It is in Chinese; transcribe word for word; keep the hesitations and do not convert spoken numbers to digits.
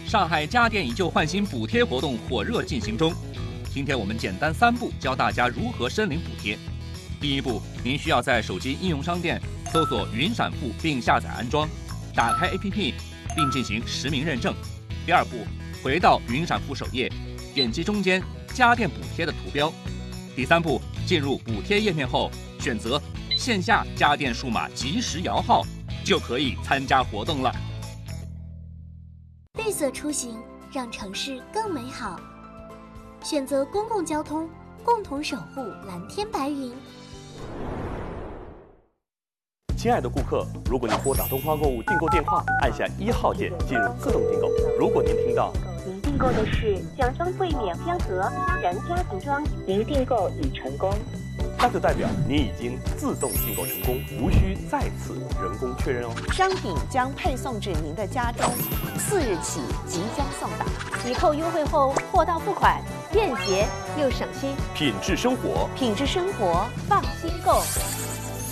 上海家电以旧换新补贴活动火热进行中。今天我们简单三步教大家如何申领补贴。第一步，您需要在手机应用商店搜索云闪付并下载安装，打开 A P P 并进行实名认证。第二步，回到云闪付首页，点击中间家电补贴的图标。第三步，进入补贴页面后，选择线下家电数码即时摇号，就可以参加活动了。 绿色出行，让城市更美好。选择公共交通，共同守护蓝天白云。 亲爱的顾客，如果您拨打东方购物订购电话，按下一号键进入自动订购。如果您听到您订购的是奖装柜免香盒私人家庭装，您订购已成功， 那就代表您已经自动订购成功，无需再次人工确认哦。 商品将配送至您的家中，四日起即将送达。 抵扣优惠后，货到付款，便捷又省心。 品质生活， 品质生活，放心购。